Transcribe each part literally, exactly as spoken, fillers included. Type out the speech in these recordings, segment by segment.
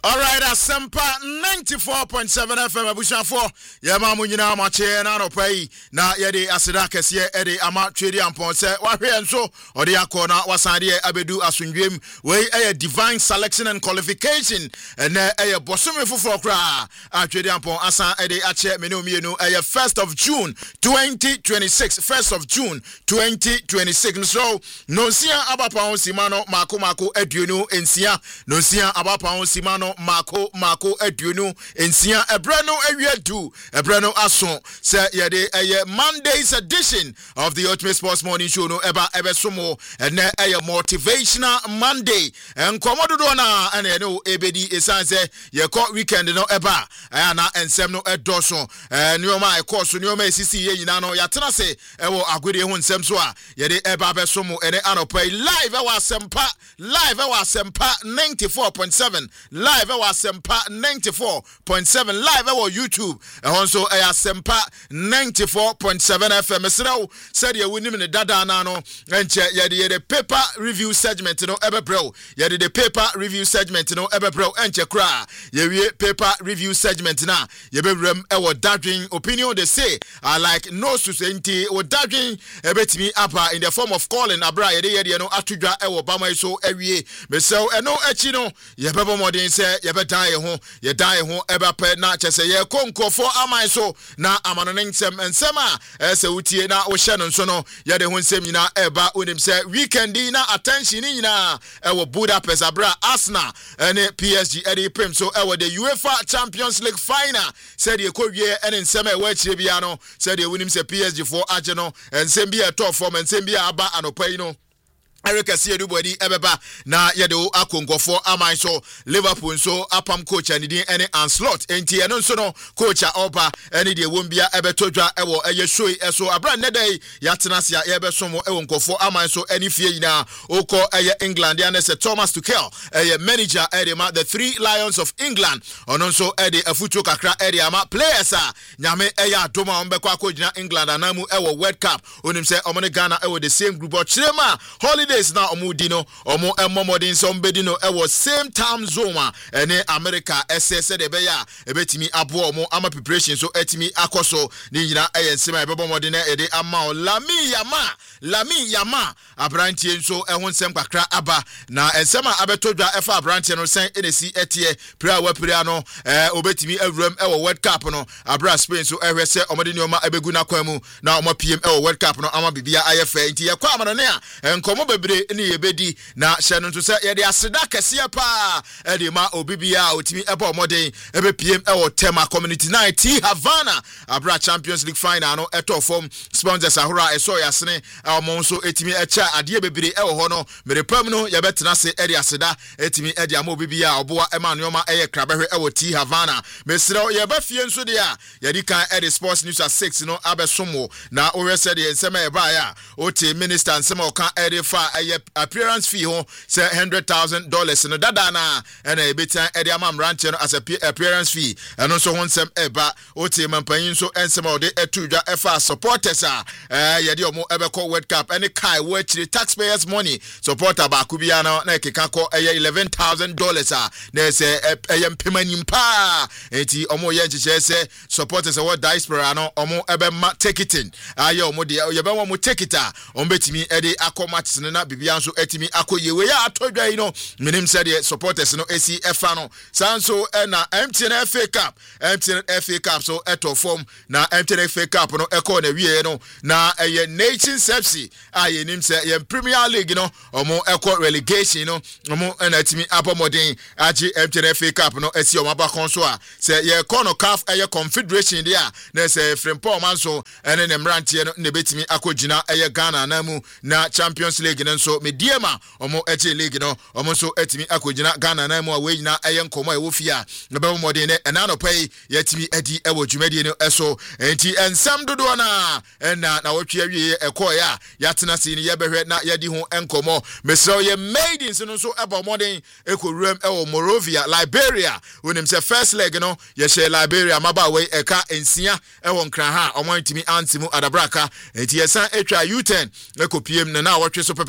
All right, Asempa ninety-four point seven F M Abushafo. Ya ma munyina amache na no pai na yede aseda kese ede ama twedi ampon se wahwe enso ode akona wasade abedu asundwem we eye divine selection and qualification na eye bosome foforo kra a twedi ampon asan ede ache mene omienu eye first of June twenty twenty-six first of June twenty twenty-six so no sia abapa on simano mako mako aduonu ensia no sia abapa on simano mako mako aduonu ensia ebrano awiadu ebrano aso se yede eye Monday's edition of the Ultimate Sports Morning Show no eba ebesomo ene eye motivational Monday enkomodo do na ene no ebedi esanse ye ko weekend no eba ana ensem no edoso nioma ekoso nioma esisi ye nyina no yatena se ewo agwede ho nsem so a yede eba besomo ene anopai live ewa Asempa live ewa Asempa ninety-four point seven live ewa Asempa ninety-four point seven live ewa YouTube ehonso eya Asempa ninety-four point seven F M srew said ye wonim ne dada na no enche yede yede paper review segment no ebebrel yede the paper review segment no ebebrel enche kra ye wie paper review segment na ye bebrem ewo dadwin opinion they say I like no susenti o dadwin ebetimi apa in the form of calling abra yede yede no atudwa ewo bama so awie mesew eno achi no ye bebo modin se ye bedan ye ho ye dan ye ho ebepe na chese ye konkofo aman so na amano nsem nsem a ese utie na wo hye no nso no ye de ho nsem nyina eba onim se weekend na attention nyina ewo Budapest abra Arsenal ene P S G ede prem so ewo the UEFA Champions League final said ye kowie ene nsem e wa chire bia no said ye wonim se P S G for age no nsem bia top form nsem bia aba anopai no Eric Siedu body ebeba na yedo akongofo aman so Liverpool so apam coach and din any Anslot enti eno so no coach oba any de wombia ebetodwa ewo eye show eso abra nedai yatena sia yebesomo ewo nkofo aman so any fie yina oko eye England ya se Thomas Tuchel eye manager edema the three Lions of England onon so ede afutuo kakra ede ama players a nyame eye adoma ombekwa akogina England anamu ewo World Cup onim se omone Ghana ewo the same group of chirema holiday na omudino omo emomodin sombedino ewo same time zone ene America S S de beya ebetimi abo omo ama preparation so etimi akoso ni nyina eyensema ebebomodin na ede ama Lami Yama Lami Yama abrantie nso ehon sem kakra aba na ensema abetodwa efa abrantie no sen enesi etie pra wapira no eh obetimi awuram ewo World Cup no abra Spain so ehwese omodin oma ebegu na kwamu na omo P M ewo World Cup no ama bibia ayefe nti yakwa amano ne a enkomo bebre ni yebedi na hyeno nto se yede aseda kese pa ede ma obibia otimi eba omodin ebe P M ewo Tema Community nine T Havana abra Champions League final no eto form sponsors ahora eso yasene omo nso etimi echa ade bebre ewo ho no merepam no yebetena se ede aseda etimi ede ama obibia oboa ema nneoma eye krabehwe ewo T Havana mesre yeba fie nso de a yedi kan ede sports news at six no abesomo na owese de ensema eba ya oti minister nsema oka ede fa appearance fee ho say one hundred thousand dollars no dada na ena ebetan ede amam ranche no as a appearance fee eno so honsem eba oti mampanyin so ensema ode etudwa efa supporters a eh yede omo ebekọ World Cup ene kai watch taxpayers money supporter ba kubia na na ekeka ko eye eleven thousand dollars a na se eye mpemanim pa enti omo ye nchiche se supporters what diaspora no omo ebe ma ticketing aye omo de ye be omo ticketa omo betimi ede akomatch na bibia nso etimi akoyewe ya atodwa no menim said the supporters no esi efa no sanso na M T N F A Cup M T N F A Cup so eto form na M T N F A Cup no eko na wie no na eye Nations F C aye nim say ye Premier League no omo eko relegation no omo na etimi abomodin agi M T N F A Cup no esi omo abakon so a say ye kono C A F eye Confederation dia na say Frimpong manso ene ne mrantie no ne betimi akogina eye Ghana na mu na Champions League so mediema omo eche league no omo so etimi akogina Ghana na mu a we nyina eye nkomo e wo fia na be modern ne na no pai yetimi edi e wo dwumadi no eso enti ensam dodo na na na wotwe awie ekoya yatena si ni ye behwe na yedi ho enkomo mesro ye maidens no so eba modern ekoruam e wo Morovia Liberia wonim se first leg no ye she Liberia maba we eka ensia e wo nkran ha omo ntimi antimu adabraka enti yesa etwa U ten ekopiem na na wotwe so pepe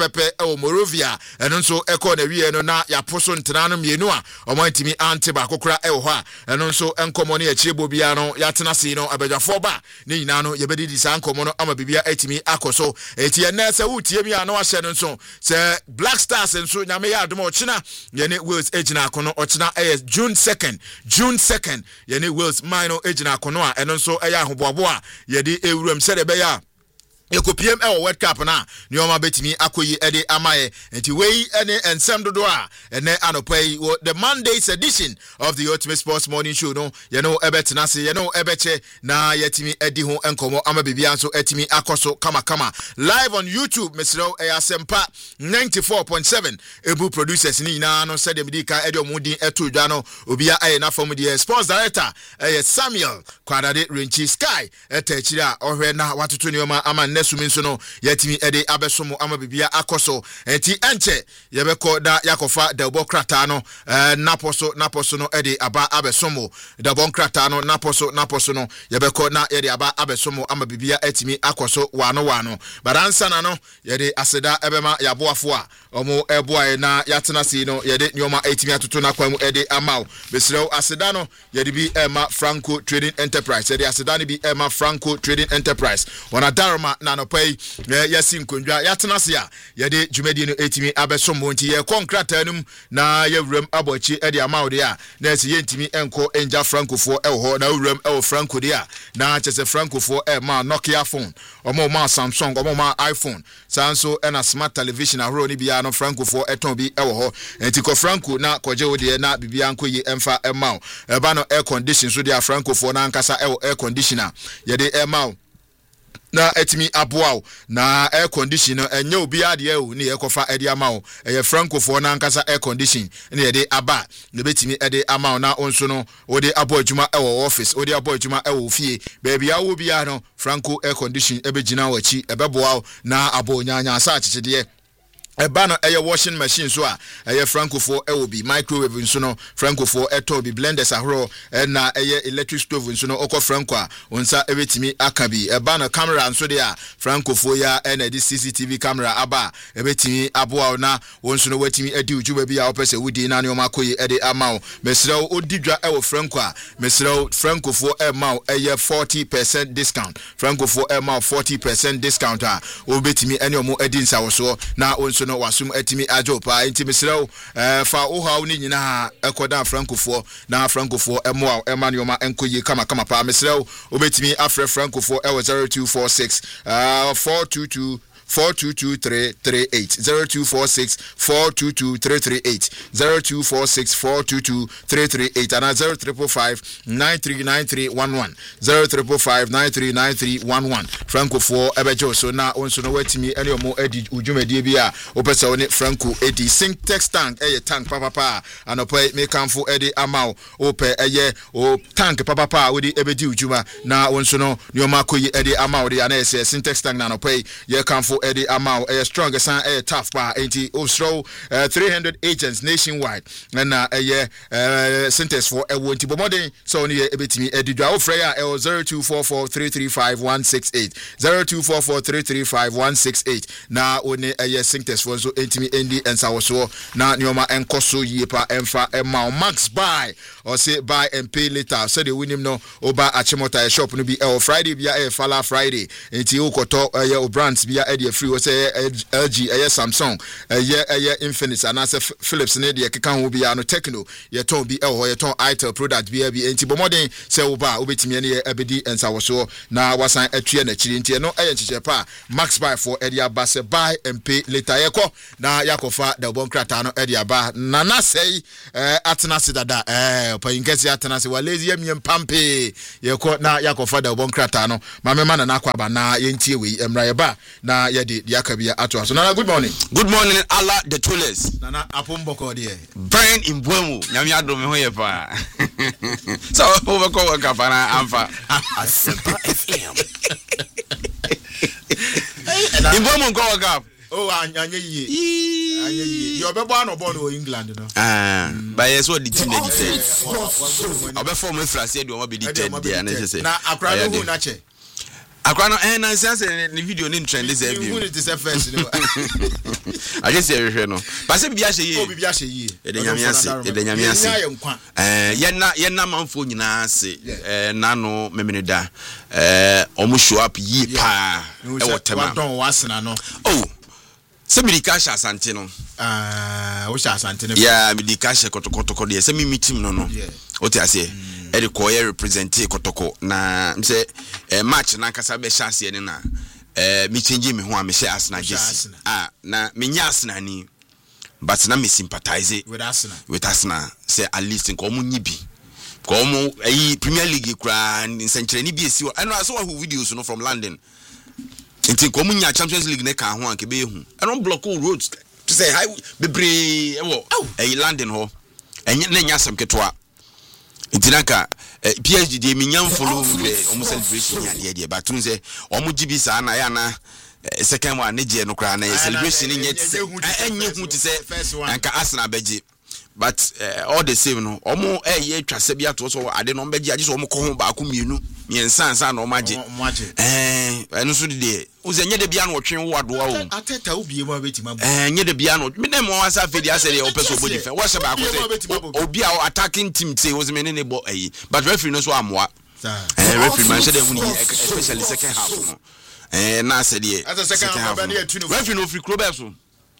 pɛpɛpɛ ɛwɔ Morovia ɛno nso ɛkɔ na wie no na yaposo ntena no mienu a ɔmo ntimi ante ba kokora ɛwɔ hɔ a ɛno nso ɛnkɔmɔ ne akyire bobia no yatena se no abadwafo ba ne nyina no yɛbɛdidi saa nkɔmɔ no ama bibia atimi akɔso eti ɛnɛ sɛ wotie mi a na wahyɛ no nso sɛ Black Stars nso nyame yɛ adom ɔkyena yɛne Wales egyina akono ɔkyena ɛyɛ June second June second yɛne Wales man no egyina akono a ɛno nso ɛyɛ ahoboabo a yɛde ewuram sɛ de bɛyɛ Ekopiem ewo World Cup na nyoma betimi akoyi ede amaye enti wei ene ensem dodo a ene anopai the Monday's edition of the Ultimate Sports Morning Show no ye no ebetena se ye no ebeche na yetimi edi ho enkomo ama bibia nso etimi akoso kama kama live on YouTube mesro eyasempa ninety-four point seven ebu producers ni nyina no said dem di ka ede omudin eto dwa no obia aye na fam the sports director eh Samuel Kwadade Renchi Sky etachiri a ohwe na watoto nyoma ama nesumi nso no yatimi ede abesomo ama bibia akoso enti enche yebeko da yakofa debo krata no eh, naposo naposo no ede aba abesomo debo krata no naposo naposo no yebeko na yede aba abesomo ama bibia atimi akoso wano wano baransa na no yede aseda ebema yaboafo a omo eboae na yatena si no yede nyoma atimi atoto na kwamu ede amao besrew aseda no yede bi ema Franco Trading Enterprise yede aseda ni bi ema Franco Trading Enterprise wana darma na no pai yasi nkondwa yatena se a yede dwumadi no etimi abesomo nti ye konkrata num na yewuram abochi ede amawde a na esi yentimi enko enja Francofo ewo ho na wuram ewo Franco de a na chese Francofo e ma Nokia phone omo ma Samsung omo ma iPhone sanso ena smart television ahoro ni bia no Francofo eton bi ewo ho enti ko Franco na koje wode na bibia nkoyi emfa emaw eba no air condition so de Francofo na nkasa ewo air conditioner yede emaw na etimi aboa na air condition enye obi ade o ne yekofa ede amawo eye Francofo na nkasa air condition ne yede aba ne betimi ede amawo na onso no ode abo adwuma ewo office ode abo adwuma ewo fie baby awo bia no Franco air condition ebegina wachi ebeboa na abo nyanya asa achichide eba no eye washing machine so a eye Francofo e obi microwave nso no Francofo eto bi blenders ahoro na eye electric stove nso no okọ Franco a onsa ebetimi akabi eba no camera nso de a Francofo ya na di C C T V camera aba ebetimi aboa na onso no watimi edi ujuba bi a opese wudi na ne omakoyi ede amawo mesrew odidwa e wo Franco a mesrew Francofo e mawo eye forty percent discount Francofo e mawo forty percent discount a obetimi ene omo edi nsawoso na onso no wasum etimi ajopa intimi srew eh fa ohaw ni nyina ekoda Francofo na Francofo emo emanioma enkoyi kama kama pa mesrew obetimi afre Francofo e zero two four six uh four two two four two two three three eight zero two four six four two two three three eight zero two four six four two two three three eight and zero triple five nine three nine three one one zero triple five nine three nine three one one Francofo ebejo so na onso no watimi ene omo edi udwumadi bia opesa one Franco edi Syntex tank eye tank papa pa anopai me kamfo edi amaw ope eye o tank papa pa odi ebedi udwuma na onso no nyoma koyi edi amaw de ana ese Syntex tank na anopai ye kamfo Eddie Amau, a strong sign, a tough bar, eighty Osro, three hundred agents nationwide, and a year sentence for a one to modern. So near a bit me, Eddie Dao Freya, L zero two four four three three five one six eight zero two four four three three five one six eight. Now, only a year sentence for so intimate Andy and Sawaso, now Nioma and Koso Yepa and Fa and Mao Max buy or say buy and pay later. So they win him no Oba Achimota shop no be L Friday, be a Fala Friday, and Tiokoto, a year brands be a free was a L G, a Samsung, a year, a year Infinix, and as a Philips, and a Kikan will be a no techno, your tone be a your tone item product be a be anti modern, so Oba, Obitimi, Abedi, and Sawaso. Now was I a tree and a chilling, no agency pa, Max buy for Edia Bass, buy and pay later. Yako, now Yakofa, the Boncratano, Edia Bar, Nana say, Atanasi Dada, eh, Painkesi Atanasi, while lazy and Pampe, Yako, now Yakofa, the Boncratano, Mamma and Aquaba, na Yentiwi, and Rayaba, na Yadi, Yakabia Atwa. So now, good morning. Good morning, Allah the Tullers. Nana Apumboko, dear. Burn in Buemu, Yamiado Mehoyapa. So, overcome a capana, Amfa. F M. In Buemu, go a gap. Oh, Anya, you're born or born in England, no? Ah, but yes, what did you say? I'll be former Fras, you will be detained there. Now, I cried who Nache. akwa no eh na sense ne video ne trend is every you it is first I just say hwe no ba se bibia hye yi o bibia hye yi e de nyame ase e de nyame ase eh ye na ye na manfo nyina ase eh nano memene da eh omo show up yi pa e wotema wa don wasena no oh se medika sha asante no ah wo sha asante no yeah medika sha kotokotoko de se mi meeting no no o ti ase e de ko ye represent kotoko na mse eh match na nkasa be sha ase ne na eh me change me ho a me share Arsenal jersey ah na me nya Arsenal ni but na me sympathize with Arsenal with Arsenal say at least nko mo nyi bi ko mo ayi Premier League kra nsenkyere ni bi esi o eno aso who videos no from London nti nko mo nya Champions League ne ka ho anke be hu eno block roads to say hi bebre e wo ayi London ho enye na nya sam ketoa nti naka P S G de minyam follow the omo celebration ya de de but tun say omo gibi sa na ya na second one ne je no kra na celebration nye tse enye hu tse anka Arsenal beji but uh, all the same no omo eh ye twase bia to so ade no beji age so omo ko ho ba ko mienu miensan san na omo age eh eno so de uze nye de bia no twen wo adoa o ateta obie mo beti mabo eh nye de bia no me dem won asa fedi ase de opeso body fe wo se ba ko se obi a attacking team say was me ne bo eh but referee no so amwa eh referee man say de huni especially second half no eh na say de second half referee no free club so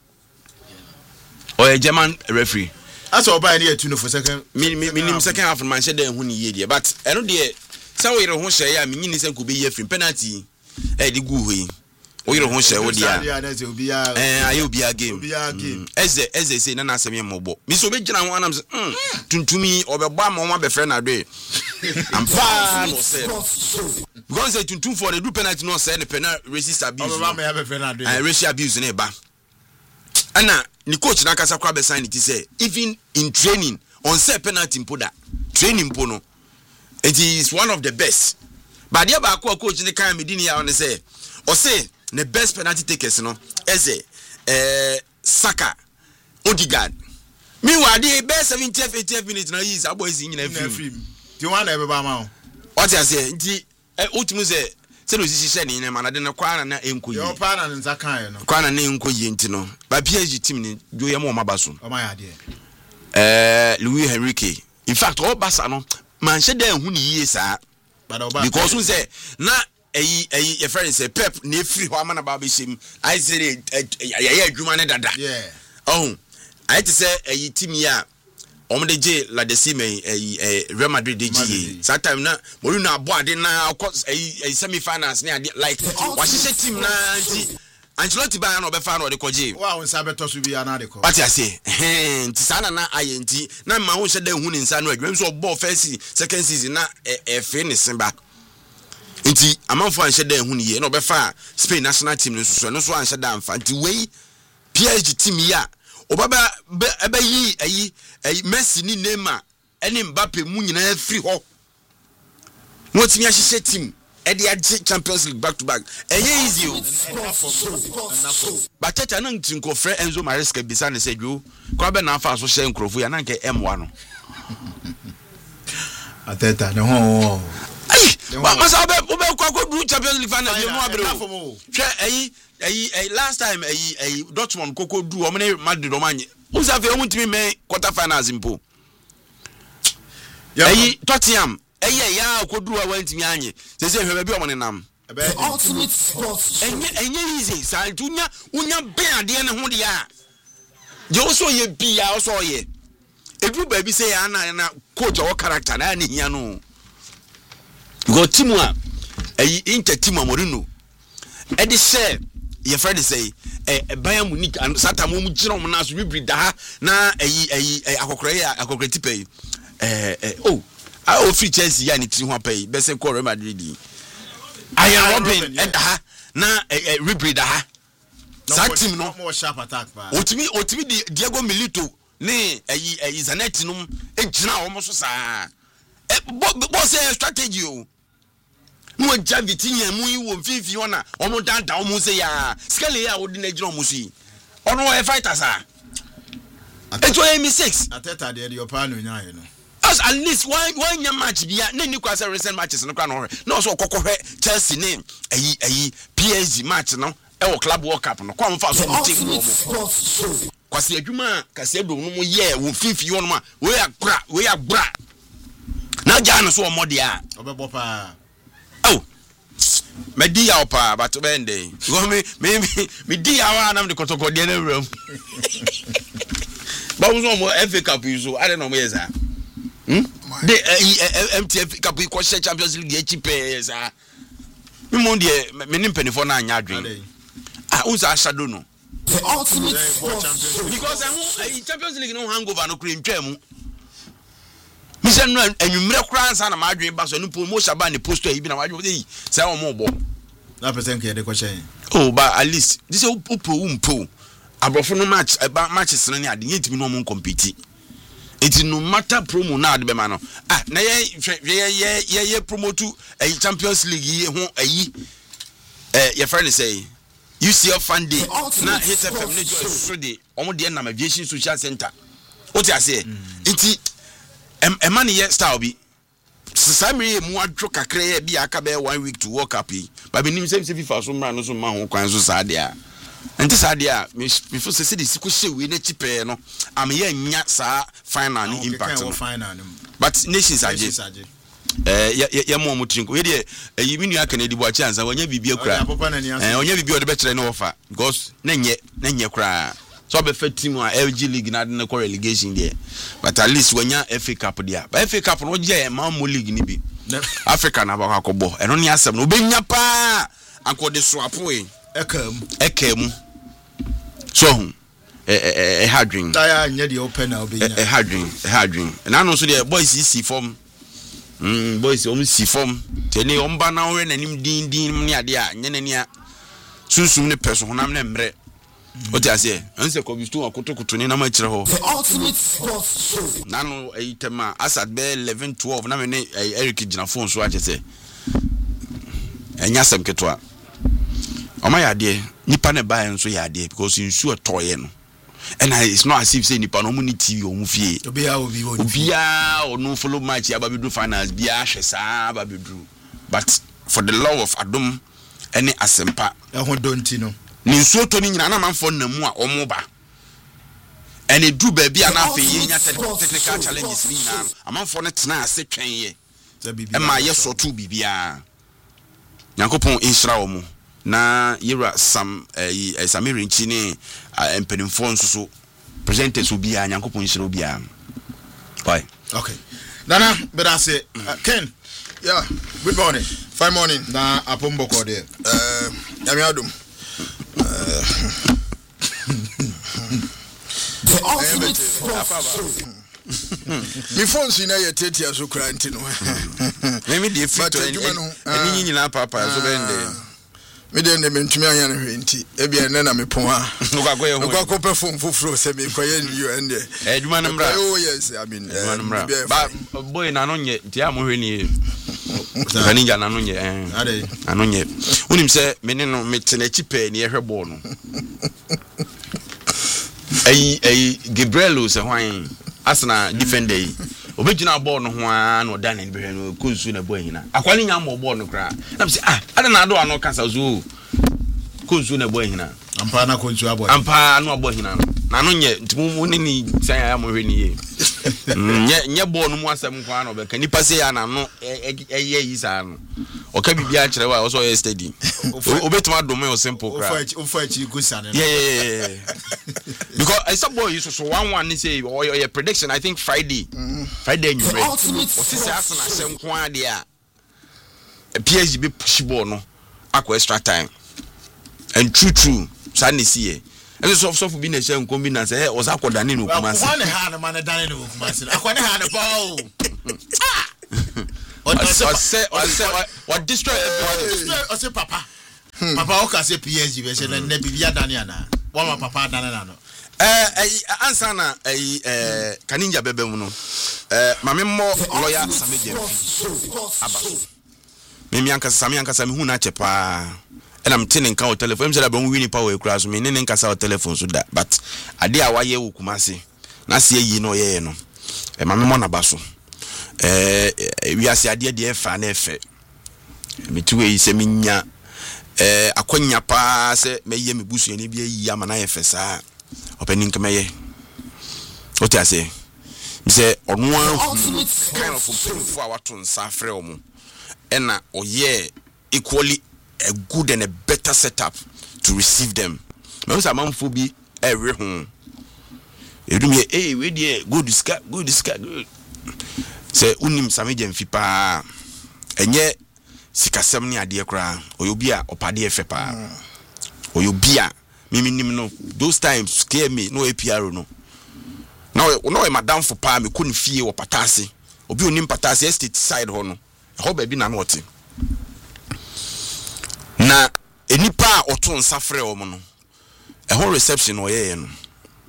o e German referee asa oba ne atu no for second minimum second half man say de huni ye de but eno de say wo yere ho hye ya menyini say ko be ye free penalty eh di gu hoyi o yere ho hye wo dia eh ayi obi a game eze eze say na na asem ye mobo mi so be gina ho anam say mm tuntumi obegba ma o be frɛ na do ampa no say because say tuntum for the do penalty no say the penalty racist abuse obegba ma ya be frɛ na do eh racist abuse ne ba ana ni coach na kasa kwa be sign it say even in training on say penalty mpoda training mpo no it is one of the best but there ba ko coach ni kan medini ya on say o say the best penalty takers no eze eh Saka Odegaard meanwhile the best seventieth eightieth minute na is aboys nyina film the one e be ba ma o what you say nti ultimu say se no sisi ni na manade na kwa na enko yi yo pa na nza kan no kwa na enko yi nti no ba P S G team ni jo ye mo mabaso o ma ya de eh Luis Enrique in fact all Barca no man she dan hu ni yie saa because we say na eyi eyi your friend say Pep na free ho amana ba be shim I say ya adwuma ne dada yeah oh I to say eyi team ya om de je la de sime eyi Real Madrid de ji that time na mori na abo ade na eyi semi finals ne ade like wa hye team na nti Ancelotti ba na obefa na ode koje wa won sa beto so bia na de ko what you say eh nti sana na aye nti na ma ho hye da hu ni nsa no adwam so ball first second season na e fe ni semba nti amanfo an hye da hu ni ye na obefa Spain national team no so no so an hye da amfa nti wei P S G team ya obaba ebe yi ayi ayi Messi ni Neymar eni Mbappe mu nyina free ho no timi a hye team e dey Champions League back to back eye easy o but tata na ntinko frɛ Enzo Maresca bisa ne sedwo kwa be na afa so hye nkrofo ya na nke M one no ateta ne ho ai ba masa be be kwa ko du Champions League final ye mo abre o hwɛ ayi ayi ayi last time ayi ayi Dortmund koko du o me Madrid o manye o sa fe o ntimi me quarter finals mpo ayi Tottenham eye ya akodu a wantimi anye se se hwe ba bi o monenam ultimate sports enye enye easy sa tunya unya ben ade ne ho de a je o so ye bia o so ye edu ba bi se ya na na coach o character na ne hia no go team a ayi inter team amorino e de share ye friend say eh Bayern Munich and Satam mu gina mo na so bibri da na ayi ayi akokore ya akokore tipe eh eh oh I o free Chelsea ya ni ti ho pay be se ko Real Madrid Iron Robin eh na eh ribri da ha that team no more sharp attack ba otimi otimi Diego Milito ne ayi ayi Zanetti no e gina o mo so saa eh bo say strategy o no javiti nya mu yi wo mfifi ona omo danda omo se ya skele ya odi na gina omo so yi ono e fighters a eto emi six ateta de your pa no nya ye no because at least one one year match bia na ni kwasa recent matches no kwa no na also kokohwe Chelsea ne ayi ayi P S G match no e wo club world cup no kwa mfa so no team no kwasi adwuma kasi adom no mo ye wo fifi wo no ma we agbra we agbra na ja no so o mode a obebo pa oh me di ya opa but bende go me me me di ya wa na me kotoko de na wram ba wo so mo F A Cup so I don't know me za hm de M T F Cup ko Champions League e chipe za me mo de me nim penifo na anya adwen ah wo za shadow no the ultimate sports because I Champions League no hangover no kure ntwam mise no anwumre kura ansa na madwen ba so no promotion ba ne poster yi bi na madwen say say o mo bo na percent ke de ko chen oh but at least this is upo umpo abrofo no match eba matches no ne ade yetimi no mo compete it no matter promo na ade be ma no ah na ye ye ye ye promote a Champions League yi ho ayi eh your friend say U C L fan day na hit F M ne jo so de omo de na aviation social center what you say it em emane ye style bi samiri mu adwo kakra ye bi aka be one week to work up yi ba be nim say FIFA so mra no so ma ho kwan so saade a enti saade a me fo se se de siko hye we na chipe no am ye nya sa final ni impact no but nations age eh ye ye mo mo trinko ye de yi minu aka na di bo a chance wonya bibia kura eh wonya bibia o de be kire no offer because na nye na nye kura so be fit team a L G league na de ko relegation there but at least wonya F A Cup there but F A Cup no je ma mo league ni bi Africa na ba ko bo eno ni asem no obenya pa anko de so apo e ekam ekam so eh eh hadwin taya nya de open na obenya eh hadwin hadwin na no so de boys see form mm boys o see form tele o mba na we nanim din din ni ade a nya nani a susum ne peso honam ne mre o ti ase anse ko bistu akotokoto ni na ma kire ho the ultimate sports show nanu eitema asad be eleven twelve na me ne Eric gina phone so ache se enya sem ketwa o ma yade nipa ne ba enso yade because insu etoye no and it's not as if say nipa no mu ni T V o mu fie obia obi wo obia o no follow match ya babedu finals bia hwesa babedu but for the love of adom any asempa e ho donti no ni nsuo to ni nyina na manfo na mu a omo ba ene du ba bia na afa ye nya technical challenges ni na amanfo ne tena ase twen ye e ma ye so tu bibia Yakopon inshra omo na yira sam eh Samiri nchi ni empenimfo nso so presenters obi a Yakopon inshra obi a bye okay nana better say uh, Ken yeah good morning fine morning na apombo ko de eh yami adum the ultimate sports show mi phone si na ye tetia so kra nti no me dey fit to any nyina papa so bende me dey ne mentumi anya no hwenti e bia ne na me pon a no kwa kwa no kwa ko perform foforo se me kwaye ni you and eh adwuma no mra oh yes I mean adwuma no mra ba boy na no nye ti am hwe ni kaninja na no nye eh ade ano nye unim se me ne no me tena chipe ni ehwe ball no ai ai Gabriel se hwan Asna defender yi obegina ball no ho a na oda na behwe no kunsu na bo hina akwani nya mo ball no kra na be say ah ada na ado ano kasa zo kunsu na bo hina ampa na kunsu abo ampa no abo hina na no nye ntimu ne ni san ya mo hwe ni ye nye nye ball no mu asem kwa na obeka nipa se ya na no eye yi sa no oka bibia kire wa so steady obetuma do me o simple kra o fa chi gusa ne yeah because I saw boy so one one say or your prediction I think Friday mm. Friday you ready what is Arsenal asem kwa de a P S G be push ball no akwa extra time and true true san see e and so so for be na share nkom bi na say o zakwa dane no kuma say akwa ne ha na man dane no kuma say akwa ne ha na ball I say I say what destroy everybody I say papa papa o ka say P S G be say na bibia dane ana wa papa dane na no eh ansa na eh eh kaninja bebe mu no eh mame mo lawyer Sameje abaso mimi anka Sami anka Sami hu na chepa and I'm telling ka o telephone say ba mu wini power kura so me ne nka sa o telephone so da but ade a waye wo Kumase na se yi no ye no eh mame mo na baso eh we ase ade de efa na efe metu yi se minya eh akonya pa se meye mebusu ne bia yi ama na efe saa opani nkemeye o ti ase mi se onu kind of for our to nsafre omo ena oye equally a good and a better setup to receive them. Me say manfo bi ewe ho. Edum ye eh we dey good ska good ska good. Say unim sameje mfi pa. Enye sikasem ni ade kra. Oyobi a opade efe pa. Oyobi a mimi nim no those times scare me no A P R no. Now no e madam for pa me kun fie wo patase. Obi onim patase estate side ho no. Ho ba bi na no ote. Na enipa oto nsafre o mo no e ho reception o ye no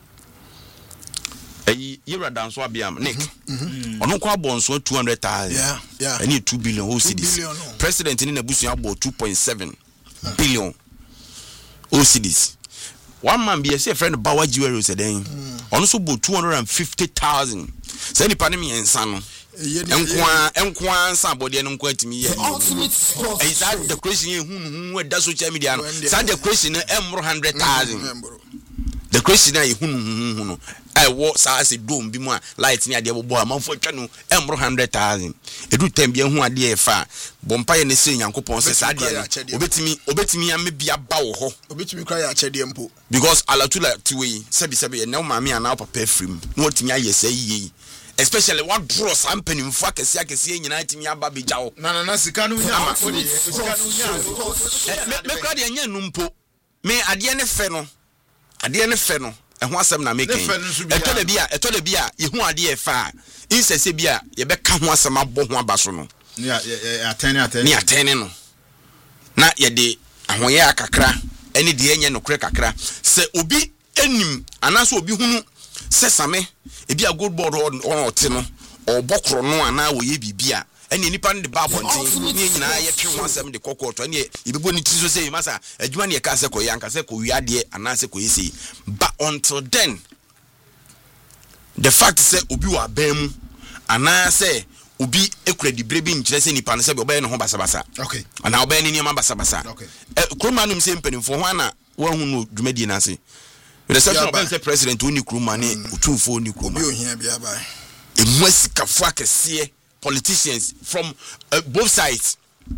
eyi yira danso abiam Nick ono kwa bonso two hundred thousand yeah yeah any two billion O C Ds president ni na busu abo two point seven billion O C Ds one man be say friend Bawa Jewelry said den ono so bo two hundred fifty thousand say nipa ne me ensa no enkwa enkwa nsa body no nkwa timi ye e sa decoration ye hunu hu da social media no sa decoration e emro one hundred thousand decoration ye hunu hu no ai wo sa se dome bi mu a light ni ade bobo amanfo twa no emro one hundred thousand edu tem bi hu ade e fa bompa ye ne se Nyankopon se sa ade no obetimi obetimi ame bia ba wo ho obetimi kra ya chede mpo because alatula tiwe sebi sebi na maami ana papa afrim no otimi aye se yiyi especially what draw some penny mfa kese akese nyina timi aba bejawo na na na sika no nya akodi sika no nya me kra de nya numpo me ade ne fe no ade ne fe no e ho asem na make eto de bia eto de bia ye hu ade e fa insese bia ye be ka ho asem abo ho abaso no ya atene atene ni atene no na ye de ahoye akakra ene de enye no kre kakra se obi enim anaso obi hunu sesame ebi a good board on oti no obokro no ana wo ye bibia ene nipa ne de ba bontin ni nyina ye twe ho asem de kokoto ene ibebo ni tiso sei masa adwuma ne ka se ko yanka se ko wiade ana se ko yesi but until then the fact say obi wa bam ana se obi ekredi brebi nkyere se nipa ne se obaye ne ho basabasa okay ana obaye ne niam basabasa okay kroma num se mpanimfo ho ana wa hu no dwumadi na se the section of the president uni kroma ne utufo ni kroma obi ohia bia bai e mwesika fo akese politicians from uh, both sides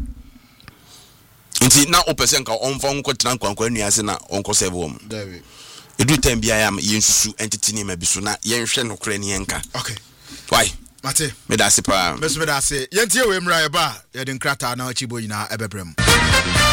nti na opesen ka onfa nko tran kwankwa nuase na onko serve wom David edu time bia ya yensusu entity ni mabiso na yenhwe no kra ni yenka okay why mate me da se pa me so me da se yentie we mra ye ba ye de nkrata na achibo nyina ebebrem